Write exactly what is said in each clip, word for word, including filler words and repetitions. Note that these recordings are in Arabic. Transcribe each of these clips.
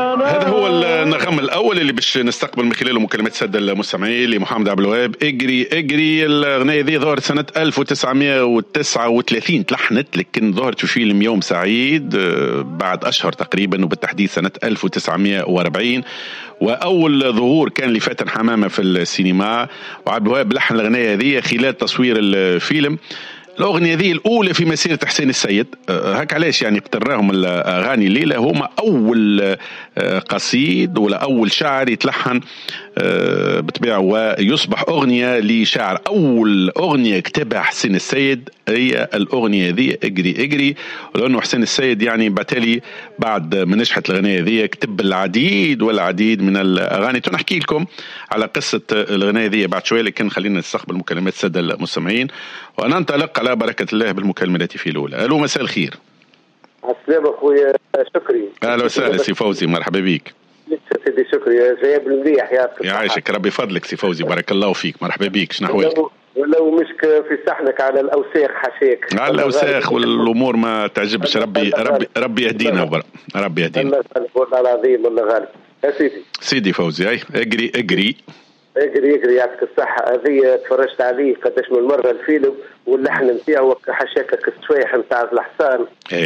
هذا هو النغم الأول اللي باش نستقبل من خلاله مكالمات السادة المستمعين لمحمد عبد الوهاب. اجري اجري. الأغنية ذي ظهرت سنة ألف وتسعمائة وتسعة وثلاثين، تلحنت لكن ظهرت في فيلم يوم سعيد بعد أشهر تقريبا، وبالتحديد سنة ألف وتسعمائة وأربعين، وأول ظهور كان لفاتن حمامة في السينما. وعبد الوهاب لحن الأغنية ذي خلال تصوير الفيلم. الأغنية ذي الأولى في مسيرة حسين السيد، هك علاش يعني اقتراهم الأغاني الليلة هما أول قصيد ولا أول شاعر يتلحن بطبيعة ويصبح أغنية لشاعر. أول أغنية كتبها حسين السيد هي الأغنية ذي اجري اجري، لأنه حسين السيد يعني بالتالي بعد ما نجحت الأغنية ذي كتب العديد والعديد من الأغاني. تنحكي لكم على قصة الأغنية ذي بعد شوية، لكن خلينا نستقبل مكالمات السادة المستمعين وننطلق على بركة الله بالمكالمة التي في الأولى. ألو، مساء الخير. السلام أخويا شكري. أهلا وسهلا سي فوزي، مرحبا بك. سيدي شكري جايب المليح يا يعيشك ربي فضلك سي فوزي، بارك الله فيك، مرحبا بك. شنو أحوالك؟ ولو مشك في صحنك على الأوساخ حشيك على الأوساخ والأمور ما تعجبش. ربي ربي ربي يهدينا وبر. ربي يهدينا والله العظيم والله غالب يا سيدي. سيدي فوزي هاي اجري اجري اجري اجري يعطيك الصحة. هذه تفرجت عليه قداش من مرة الفيلم، واللحن نتاعو حشاك السوايح نتاع الحصان.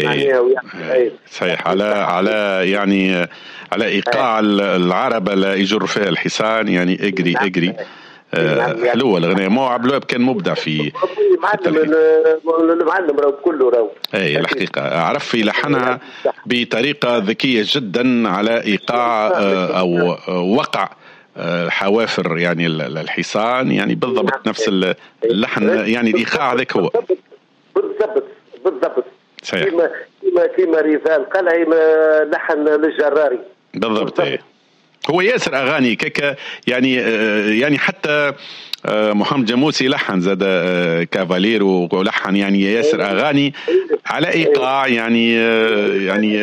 اي صحيح، على على يعني على ايقاع العربة لا يجر فيها الحصان، يعني اجري اجري. آه حلوة الأغنية. مو عبد الوهاب كان مبدع في معلم المعلم راهو كله راهو. اي الحقيقة عرف يلحنها بطريقة ذكية جدا على ايقاع آه او وقع حوافر يعني الحصان، يعني بالضبط نفس اللحن، يعني الإيقاع ذاك هو بالضبط بالضبط. صحيح. كما كما كما ريفال قال هي لحن للجراري بالضبط. ايه هو ياسر أغاني كيكا يعني يعني حتى محمد جاموسي لحن زاد كافالير ولحن يعني ياسر أغاني على إيقاع يعني يعني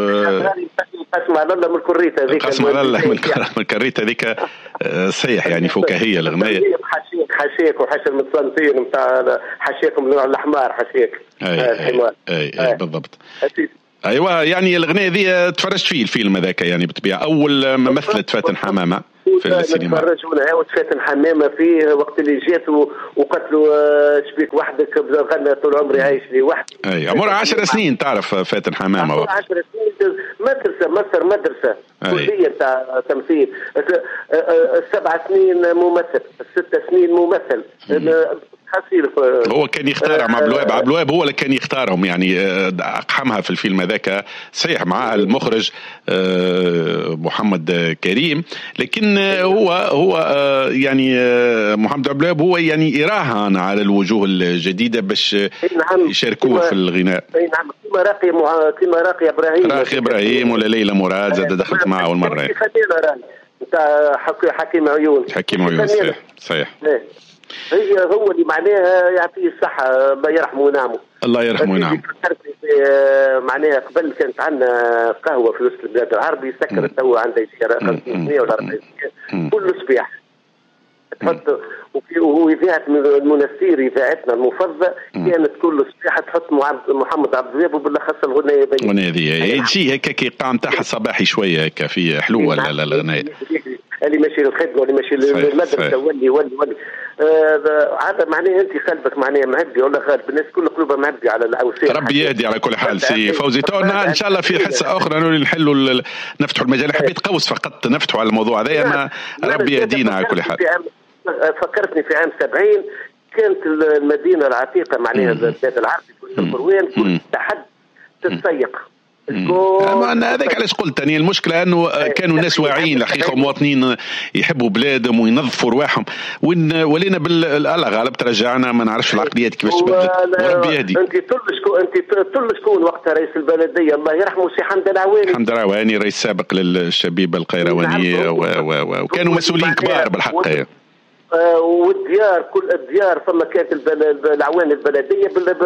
قسم على الله من الكريتة ذيك قسم على الله من الكريتة ذيك صحيح، يعني فكاهية الأغنية. حشيك حشيك وحش المتصنفين نتاع حشيك من النوع الأحمر حشيك. أي أي, أي, أي بالضبط. أيوة يعني الأغنية ذي تفرجت فيه الفيلم ذاك يعني بطبيعة أول ما مثلت فاتن حمامة في السينما. تفرجونا هاوت فاتن حمامة فيه وقت اللي جات وقتلوا شبيك وحدك غنى طول عمري عايش لي وحدي. أي عمرها عشر سنين تعرف فاتن حمامة وقت. عشر سنين مدرسة مصر مدرسة كلية تاع تمثيل. السبع سنين ممثل، الست سنين ممثل. هو كان يختار مع عبد الوهاب. عبد الوهاب هو اللي كان يختارهم يعني أقحمها في الفيلم هذاك صحيح مع المخرج محمد كريم، لكن هو هو يعني محمد عبد الوهاب هو يعني يراهن على الوجوه الجديدة باش يشاركوه في الغناء. نعم كما راقي مع... كما راقي إبراهيم راقي إبراهيم ولا ليلى مراد زاد دخلت معه أول مرة نتاع حكيم عيون. حكيم عيون صحيح صحيح. هي هو اللي معناها يعطيه الصحة الله يرحمه ونعمه. الله يرحمه ونعمه. معناها قبل كانت عندنا قهوة في وسط البلاد العربي سكرت هو عندها خمسمية ولا أربعمية كل صباح تحط وهو إذاعة المنستير إذاعتنا المفضلة كانت كل صباح تحط محمد عبد الوهاب وبالأخص الغنية ذي. الغنية ذي تجي هيك إيقاع نتاعها صباحي شوية هيك في حلوة لا الغنية. اللي ماشي للخدمة واللي ماشي للمدرسة واللي واللي واللي هذا معناه أنت قلبك معناه مهدي ولا غالب الناس كل قلوبها مهدي على الأوساخ. ربي يهدي على كل حال سي فوزي. تونا إن شاء الله في حصة أخرى نحلوا نفتحوا المجال. حبيت قوس فقط نفتحوا على الموضوع هذا ما ربي يهدينا على كل حال. فكرتني في عام سبعين كانت المدينة العتيقة معناها البلاد العربي في القروان كل تحد تتسيق. أنا هذاك علاش قلت أني المشكلة أنه كانوا الناس واعيين الحقيقة ومواطنين يحبوا بلادهم وينظفوا رواحهم ولينا بالله غالب ترجعنا ما نعرفش العقليات كيفاش بدت وربي يهدي. أنت تل شكون أنت تل شكون وقتها رئيس البلدية الله يرحمه سي حمد العواني. حمد العواني رئيس سابق للشبيبة القيروانية وكانوا مسؤولين كبار بالحق. والديار كل الديار ثم كانت العوان البلديه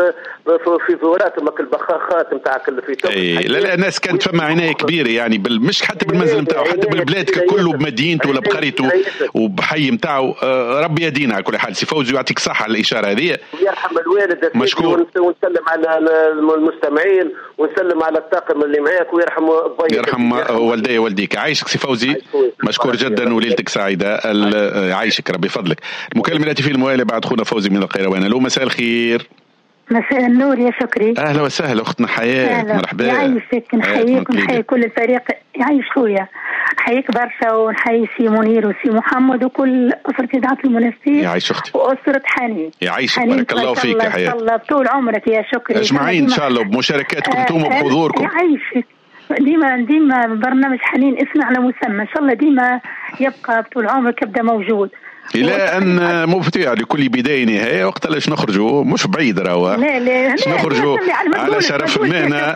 في وراتهم البخاخات نتاع في اي لا لا الناس كانت فما عنايه كبيره يعني بال... مش حتى بالمنزل نتاعو حتى بالبلاد كله بمدينته ولا بقريته وبحي نتاعو. ربي يدينا على كل حال. سي فوزي يعطيك صحه على الاشاره هذه. يرحم الوالد مشكور. ونسلم على المستمعين ونسلم على الطاقم اللي معاك ويرحم بيك يرحم والدي والديك. عايشك سي فوزي مشكور جدا وليلتك سعيده. عايشك ربي فضلك. المكالمه التي في الموالي بعد خونا فوزي من القيروان. الو مساء الخير. مساء النور يا شكري. اهلا وسهلا اختنا حياه. مرحبا. يعيشك. نحييك ونحيي كل الفريق. يعيش خويا. نحييك برشا ونحيي سي منير وسي محمد وكل أسرة إذاعة المنستير. يعيش أختي. وأسرة حنين. يعيشك بارك الله فيك يا حياة. إن شاء الله طول عمرك يا شكري. أجمعين إن شاء الله بمشاركاتكم انتم وبحضوركم. يعيشك. ديما ديما برنامج حنين اسمه على مسمى إن شاء الله ديما يبقى طول عمرك يبدأ موجود. إلى أن مفتوح لكل بداية نهاية. وقت لاش نخرجوا مش بعيد راهو. لا لا نخرجوا على شرف المهنة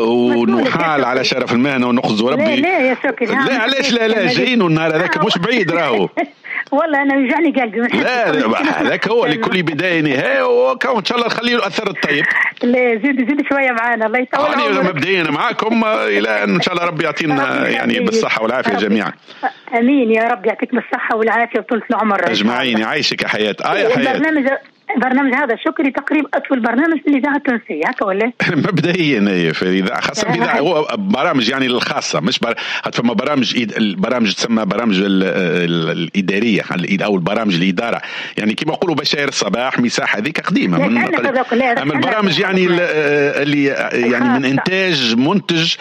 ونحال على شرف المهنة ونخذ ربي. لا لا يا شكري. لا علاش لا لا جايين والنهار هذاك مش بعيد راهو. والله أنا يوجعني قلبي. لا هذاك هو لكل بداية نهاية وكون إن شاء الله نخليه الأثر الطيب. لا زيد زيد شوية معانا الله يطول عمرك. أنا مبدئيا معاكم إلى أن إن شاء الله ربي يعطينا يعني بالصحة والعافية جميعا. امين يا رب يعطيك بالصحه والعافيه وطول العمر اجمعين. يعيشك يا حياه. اه يا حياه. البرنامج برنامج هذا شكري تقريبا اطول برنامج في الاذاعه التونسيه هكا ولا؟ مبدئيا في الاذاعه خاصه في الاذاعه هو برامج يعني الخاصه مش بر... فما برامج إيد... البرامج تسمى برامج ال... ال... الاداريه او البرامج الاداره يعني كما يقولوا بشاير الصباح مساحه هذيك قديمه من اما البرامج يعني اللي يعني من انتاج منتج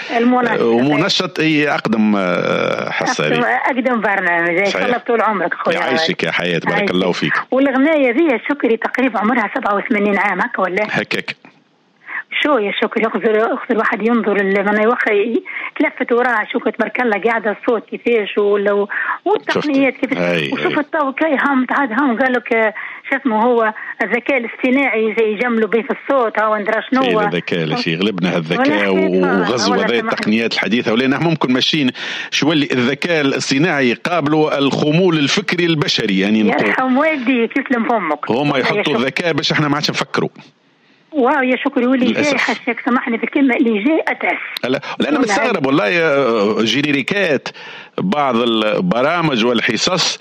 ومنشط هي اقدم حصه هذه اقدم برنامج ان شاء الله طول عمرك خويا. يعيشك يا حياه بارك الله فيك. والغنايه ذي شكري تقريبا عمرها سبعة وثمانين عام هكا ولا هكاك شو يا شكري يخزر اخذ الواحد ينظر من يوخي تلفت وراها شوف تبارك الله قاعده الصوت كيفاش ولو والتقنيات كيفاش وشوف الطاو كاي هم تعاد هم قال لك شو اسمه هو الذكاء الاصطناعي زي يجملوا به في الصوت او ندرى شنو الذكاء اللي يغلبنا هالذكاء وغزو هذه التقنيات الحديثه ولينا ممكن ماشيين شو اللي الذكاء الاصطناعي يقابلوا الخمول الفكري البشري يعني يرحم والدي يسلم فمك هما يحطوا الذكاء باش احنا ما عادش نفكروا. واو يا شكري واللي جاي حشك سامحني في الكلمه اللي جاي اتعس. لا لا انا مستغرب والله جينيريكات بعض البرامج والحصص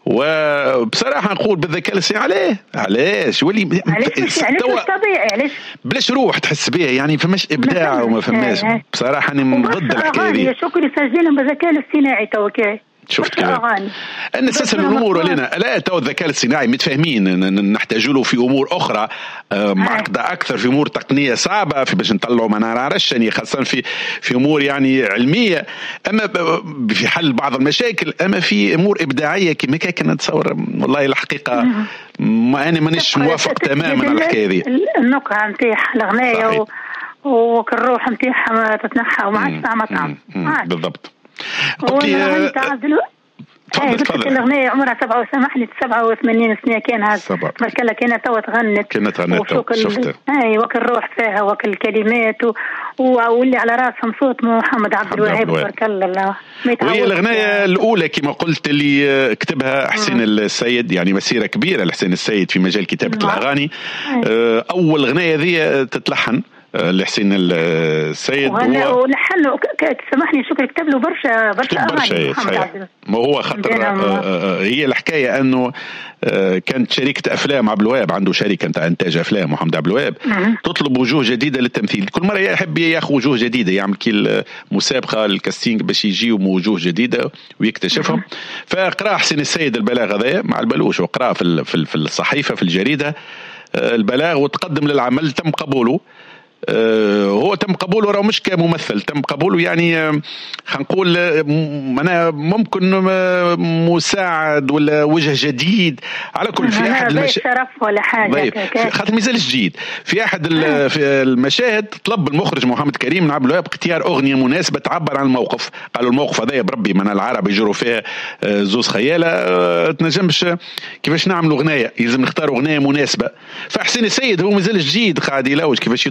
وبصراحه نقول بالذكاء الاصطناعي عليه علاش ولي علاش طبيعي علاش بلاش روح تحس بها يعني فماش ابداع وما فماش بصراحه انا ضد الحكايه دي. يا شكري سجلهم بالذكاء الاصطناعي توكي شفت كذا ان اساسا الامور لنا لا تو الذكاء الاصطناعي متفاهمين نحتاج له في امور اخرى معقده اكثر في امور تقنيه صعبه في باش نطلعوا منار رشني خاصه في في امور يعني علميه اما في حل بعض المشاكل اما في امور ابداعيه كما كان نتصور والله الحقيقه ما انا مانيش موافق تماما على الحكايه دي. النقعه نتاع الغنايه وكالروح نتاعها تتنحى وما عادش طعمها طعم بالضبط. والله تفضل تفضل. الأغنية عمرها سبعة وسامحني سبعة وثمانين سنة كان هذا بارك الله كانت تو تغنت كانت غنت شفتها اي وكل روح فيها وكل كلمات واللي على راسهم صوت محمد عبد الوهاب بارك الله. وهي الأغنية الأولى كما قلت اللي كتبها حسين السيد يعني مسيرة كبيرة لحسين السيد في مجال كتابة الأغاني. أول أغنية ذي تتلحن لحسين السيد ولحن سامحني شكرا كتب له برشا برشا اغاني ما هو خاطر هي الحكايه انه كانت شركه افلام عبد الوهاب عنده شركه نتاع انتاج افلام محمد عبد الوهاب تطلب وجوه جديده للتمثيل كل مره يحب ياخذ وجوه جديده يعمل كي مسابقه الكاستينج باش يجيو وجوه جديده ويكتشفهم فقرا حسين السيد البلاغ هذا مع البلوش وقرا في في الصحيفه في الجريده البلاغ وتقدم للعمل تم قبوله. هو تم قبوله راه مش كممثل تم قبوله يعني خلينا نقول انا ممكن مساعد ولا وجه جديد على كل في احد المشاهد شرف ولا حاجه خاطر مازال جديد في احد في المشاهد طلب المخرج محمد كريم من عبد الوهاب اختيار اغنيه مناسبه تعبر عن الموقف قالوا الموقف هذا بربي من العرب يجروا فيها زوز خياله تنجمش كيفاش نعملوا اغنيه يلزم نختار اغنيه مناسبه فحسين السيد هو مازال جديد قاعد يلوج كيفاش يدخل في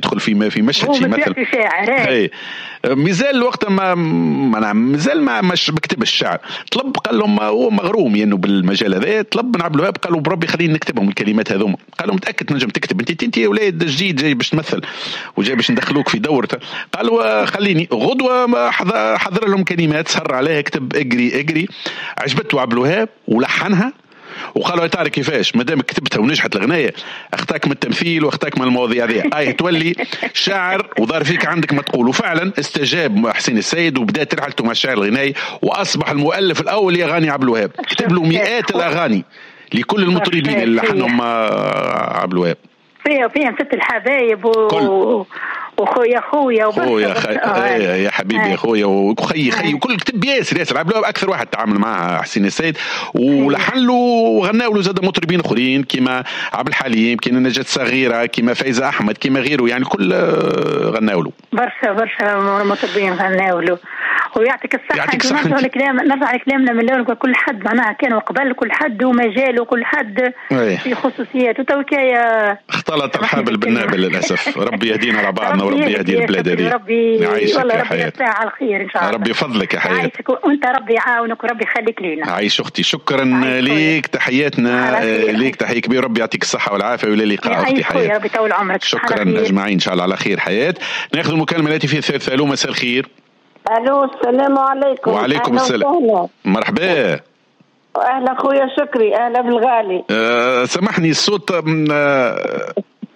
في في مشهد شي مثل اي مازال وقت ما مازال ما مش بكتب الشعر طلب قال لهم هو مغروم يعني بالمجال هذا طلب من عبد الوهاب قالوا بربي خليني نكتبهم الكلمات هذوما قالوا متاكد تنجم تكتب انت انت يا ولاد جديد جاي باش تمثل وجاي باش ندخلوك في دورته قالوا خليني غدوه حضر لهم كلمات سهر عليها اكتب اجري اجري عجبته عبد الوهاب ولحنها وقالوا يا طارق كيفاش مادام كتبتها ونجحت الغنايه اختاك من التمثيل واختاك من المواضيع هذه اي تولي شاعر وظهر فيك عندك ما تقول. وفعلا استجاب حسين السيد وبدات رحلته مع الشعر الغنائي واصبح المؤلف الاول لاغاني عبد الوهاب كتب له مئات الاغاني لكل المطربين اللي لحنهم عبد الوهاب فيها فيها ست الحبايب و... وخويا خويا خويا خي... آه يا حبيبي يا خويا وخي خي وكل كتب ياسر ياسر عبد الوهاب اكثر واحد تعامل معها حسين السيد ولحن له وغناوا له زاد مطربين اخرين كيما عبد الحليم كيما نجاة صغيره كيما فايزه احمد كيما غيره يعني كل غناوا له برشا برشا مطربين غناوا له ويعطيك الصحه. يعطيك الصحه. نرجع لكلام نرجع لكلامنا من الاول كل حد معناها كانوا قبل كل حد ومجاله كل حد في خصوصيات وتوكايه اختلط الحابل بالنابل للاسف. ربي يهدينا على بعضنا وربي يهدي البلاد هذه. ربي والله ربي يسعى على الخير ان شاء الله. ربي يفضلك يا حياتي. عايشك وانت ربي يعاونك وربي يخليك لينا. عايش اختي شكرا ليك تحياتنا ليك تحيه كبيره ربي يعطيك الصحه والعافيه والى اللقاء اختي حياتي. ربي يطول عمرك. شكرا اجمعين ان شاء الله على خير حياه. ناخذ المكالمه التي في الثالث. الو مساء الخير. الو السلام عليكم. وعليكم السلام. مرحبا. اهلا خويا شكري. اهلا بالغالي. أه سامحني الصوت أه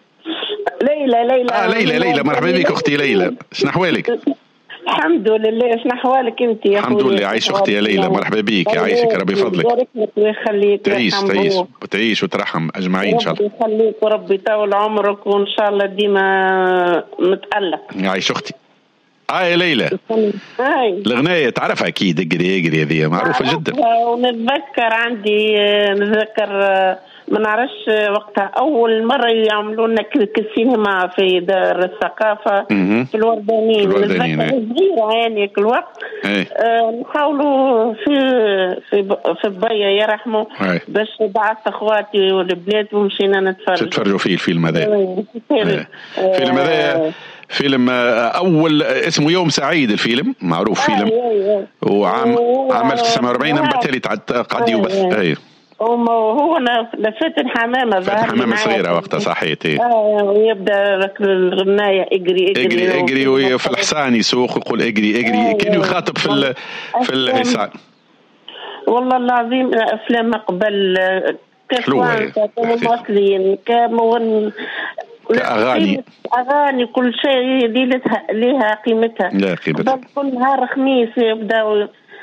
ليلى ليلى اه ليلى ليلى مرحبا بك اختي ليلى. شنو احوالك؟ الحمد لله. شنو احوالك انت يا الحمد لله. عايش اختي يا ليلى مرحبا بك. عايشك ربي يفضلك. يبارك لك ويخليك. تعيش تعيش وتعيش وترحم اجمعين ان شاء الله. ربي يخليك وربي يطول عمرك وان شاء الله ديما متألق. عايش اختي. اه يا ليلى هاي الأغنية تعرفها أكيد اجري اجري هذه معروفة جدا. ونتذكر عندي نتذكر ما نعرفش وقتها أول مرة يعملوا لنا كالسينما في دار الثقافة في الوردانين. نتذكر صغيرة يعني كل وقت آه نحاولوا في في في بيا يرحمه باش بعثت أخواتي والبنات ومشينا نتفرج تتفرجوا فيه الفيلم هذا. الفيلم هذا فيلم أول اسمه يوم سعيد. الفيلم معروف فيلم وعام عام ألف وتسعمائة وأربعين بالتالي قد يبث. أي هو لفاتن حمامة فاتن حمامة صغيرة وقتها صحيت. اه ويبدا الغناية اجري اجري اجري, أجري وفي الحصان يسوق يقول اجري اجري. كان يخاطب في في الحصان. والله العظيم افلام قبل حلوة كممثلين كمغنيين كأغاني أغاني كل شيء لها لها قيمتها. لا قيمتها. كل نهار خميس يبدأوا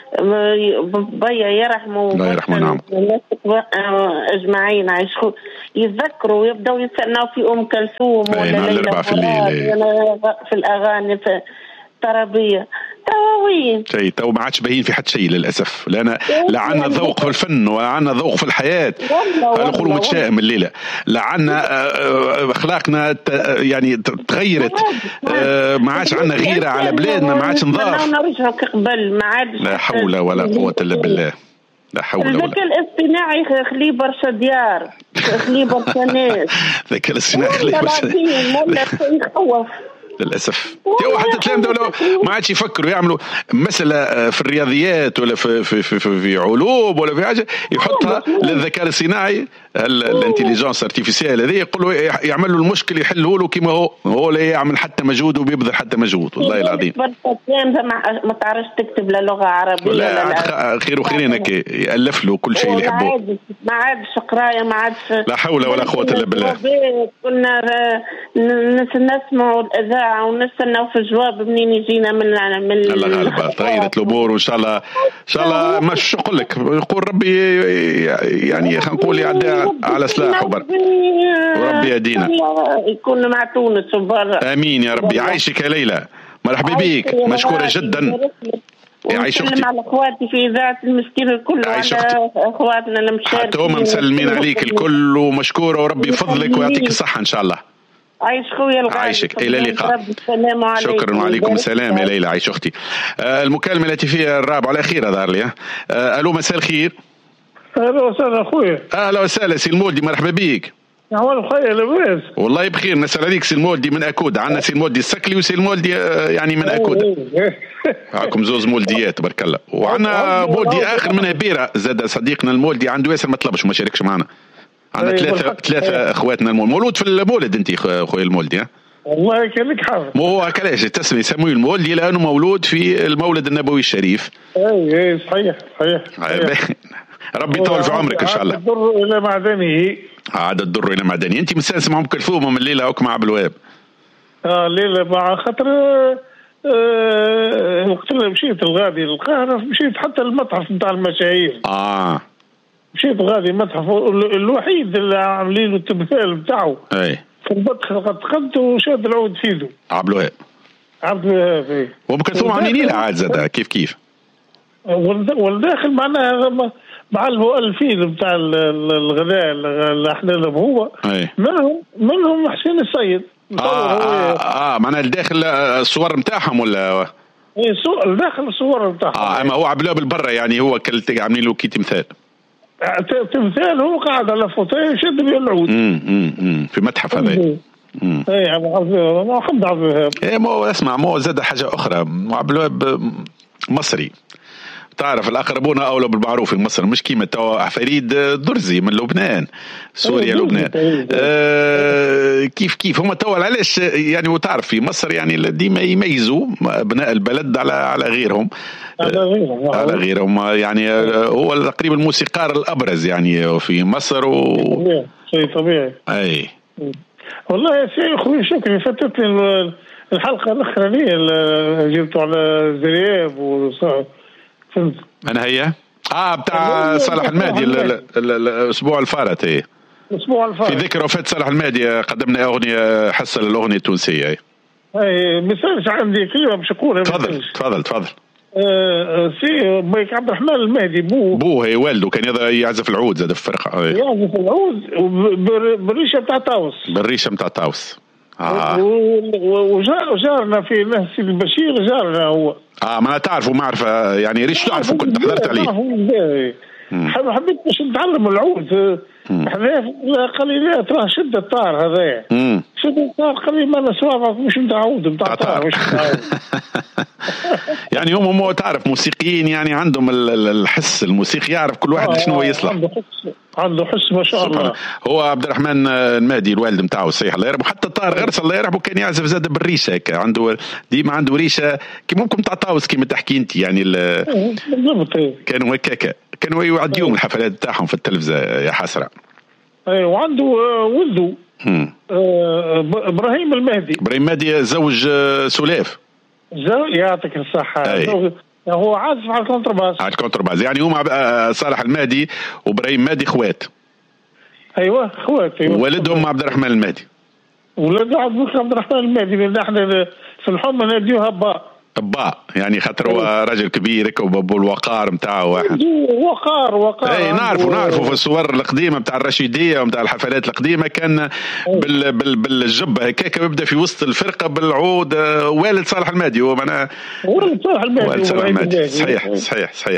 بيا يرحموا الله يرحمه. نعم الناس أجمعين عايشوا يتذكروا يبدأوا يستناوا في أم كلثوم ولا ليلى في الليل في الأغاني في الطربية تواوين شيء تو ما عادش باين في حد شيء للأسف. لأن لا عنا ذوق في الفن ولا عنا ذوق في الحياة. نقولوا متشائم الليلة. لا عنا أخلاقنا يعني تغيرت. ما عادش عنا غيرة على بلادنا. ما عادش نضاف. نرجع قبل ما عادش. لا حول ولا قوة إلا بالله. لا حول ولا. الذكاء الاصطناعي خلي برشا ديار خلي برشا ناس. الذكاء الاصطناعي خلي برشا يخوف للاسف. حتى تلام دولة ما عادش يفكروا يعملوا مسألة في الرياضيات ولا في في في, في, في علوم ولا في حاجه يحطها للذكاء الاصطناعي الانتليجنس ارتيفيسيال هذه يقول له يعمل له المشكل يحله له كما هو هو لا يعمل حتى مجهود وبيبذل حتى مجهود. والله العظيم ما تعرفش تكتب لا لغه عربيه لا, لا خير وخيرين هيك يالف له كل شيء اللي يحبه. ما عادش قرايه ما عادش لا حول ولا قوه الا بالله. كنا نسمعوا الاذاعه ونستناو في الجواب منين يجينا من من الله غالبا تغيرت الامور وان شاء الله ان شاء الله. مش نقول لك يقول ربي يعني خلينا نقول يعدي على سلاح وبر وربي يهدينا يكون مع تونس وبرا. امين يا ربي. عايشك يا ليلى مرحبا بيك مشكوره جدا. عايش اختي. على اخواتي في اذاعه المسكين الكل وعلى اخواتنا المشاركين حتى هم مسلمين عليك الكل ومشكوره وربي يفضلك ويعطيك الصحه ان شاء الله. عايش خويا الغالي. عايشك الى اللقاء. شكرا وعليكم السلام يا ليلى. عايش اختي. آه المكالمه التي فيها الرابعه الاخيره ظهر لي. آه الو مساء الخير. اهلا وسهلا اخويا. اهلا وسهلا سي المولدي مرحبا بيك. نعمل خير لاباس والله بخير. نسأل عليك سي المولدي من أكود، عندنا سي المولدي السكلي وسي المولدي يعني من أكود. معكم زوز مولديات تبارك الله. وعندنا مولدي آخر منها بيرة زاد صديقنا المولدي عنده ياسر ما طلبش وما شاركش معنا. عندنا ثلاثة ثلاثة اخواتنا مولود في المولد. انت خويا المولدي ها؟ والله كان لك حظ. مو هو كلاش تسمي يسموه المولدي لانه مولود في المولد النبوي الشريف. اي اي صحيح صحيح, صحيح. ربي يطول في عمرك ان شاء الله. عاد الضر الى معدنه. عاد الضر الى معدنه. انت مستانس مع ام كلثوم من الليله هاك مع عبد الوهاب؟ اه الليله مع خاطر آه وقت اللي مشيت الغادي للقاهره مشيت حتى المتحف نتاع المشاهير. اه مشيت غادي المتحف الوحيد اللي عاملين له التمثال بتاعه. اي في المدخل قد دخلت وشاد العود في يده. عبد الوهاب. عبد الوهاب اي. وام كلثوم عاملين لها عاد زاد كيف كيف. والداخل معناها مع المؤلفين بتاع الغداء اللي احنا لهم هو أي. منهم منهم حسين السيد. اه اه, آه معناها الداخل الصور نتاعهم ولا اي صور الداخل الصور نتاعهم. اه اما هو عبد الوهاب بالبرة يعني هو كل عاملين له كي تمثال. تمثال هو قاعد على فوتيه يشد بيه العود. امم امم في متحف هذا. امم اي محمد عبد الوهاب. اي مو اسمع مو زاد حاجه اخرى. عبد الوهاب مصري تعرف الأقربون أولى بالمعروف في مصر مش كيما توا فريد درزي من لبنان سوريا لبنان آه كيف كيف هم توا علاش يعني وتعرف في مصر يعني ديما يميزوا أبناء البلد على على غيرهم على غيرهم على غيرهم يعني هو تقريبا الموسيقار الأبرز يعني في مصر و شيء طبيعي. أي والله يا سي أخوي شكري فاتتني الحلقة الأخرانية اللي جبتوا على زرياب وصار من هي؟ اه بتاع صالح المهدي الاسبوع الفارت. ايه الاسبوع الفارت في ذكرى وفاة صالح المهدي قدمنا اغنيه حصه للاغنيه التونسيه. اي اي مثالش عندي كلمه مش اقولها. تفضل تفضل تفضل. آه سي بيك عبد الرحمن المهدي بوه بوه هي والده كان يعزف العود زاد في الفرقه. يعزف العود بالريشه بتاع طاوس. بالريشه بتاع طاوس. آه. وجارنا في نهسي البشير جارنا هو. اه ما تعرفوا معرفة يعني ريش تعرفوا كنت حضرت عليه. حبيت باش نتعلم العود. حذاف قال لي لا ترى شد الطار هذايا. شد الطار قال لي ما انا صوابعك مش متعود بتاع طار مش متعود. يعني هم هم تعرف موسيقيين يعني عندهم الحس الموسيقي يعرف كل واحد شنو يصلح. عنده حس عنده حس ما شاء الله. هو عبد الرحمن المهدي الوالد نتاعو صحيح الله يرحمه حتى طار غرس الله يرحمه كان يعزف زاد بالريشه هيك عنده ديما عنده ريشه كي ممكن تاع طاوس كيما تحكي انت يعني بالضبط. كانوا هكاك كانوا يعديهم الحفلات تاعهم في التلفزه يا حسره. اي وعنده ولده آه ابراهيم المهدي. ابراهيم المهدي زوج سلاف. زوج يعطيك الصحه. هو عازف على الكونترباس. على الكونترباس يعني هم صالح المهدي وابراهيم المهدي اخوات. ايوه اخوات. أيوة. والدهم عبد الرحمن المهدي. ولده عبد الرحمن المهدي من احنا في الحمى ناديوها باء. باء يعني خاطر هو راجل كبير ابو الوقار نتاعو واحد. وقار وقار. اي نعرفوا نعرفوا في الصور القديمه نتاع الرشيديه ونتاع الحفلات القديمه كان بال بال بالجبه هكاك يبدا في وسط الفرقه بالعود والد صالح المهدي هو معناها والد صالح المهدي. والد صالح المهدي صحيح صحيح صحيح.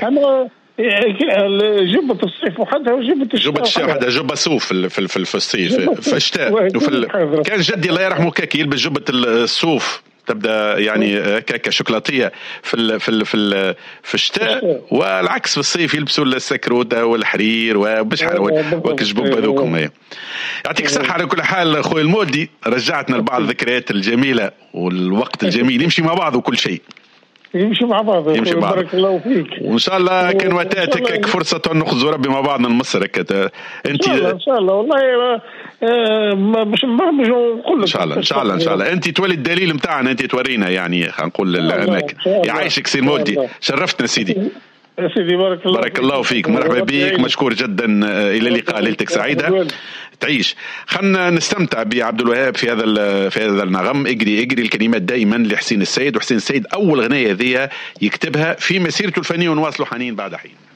جبة الصيف وحدها وجبة الشتاء. جبة الشتاء وحدها جبة صوف في في في, في الصيف في الشتاء. كان جدي الله يرحمه كاك يلبس جبة الصوف تبدا يعني كاكا شوكولاتيه في ال في ال في ال في الشتاء والعكس في الصيف يلبسوا السكروته والحرير وبشحال وكجبوب هذوكم. يعطيك الصحه. على كل حال خويا المولدي رجعتنا لبعض الذكريات الجميله والوقت الجميل يمشي مع بعض وكل شيء يمشي مع بعض. يمشي مع بعض. بارك الله فيك. وان شاء الله كان وقتك فرصه نخذوا ربي مع بعضنا لمصر انت ان شاء الله ان شاء الله والله باش نبرمج ونقول لك ان شاء الله ان شاء الله ان شاء الله انت تولي الدليل نتاعنا انت تورينا يعني خلينا نقول الاماكن. يعيشك سي المولدي شرفتنا سيدي. سيدي بارك الله بارك الله فيك مرحبا بك مشكور جدا. الى اللقاء ليلتك سعيده تعيش. خلنا نستمتع بعبد الوهاب في هذا في هذا النغم اجري اجري الكلمات دائما لحسين السيد. وحسين السيد اول غنايه ذي يكتبها في مسيرته الفنيه ونواصلوا حنين بعد حين.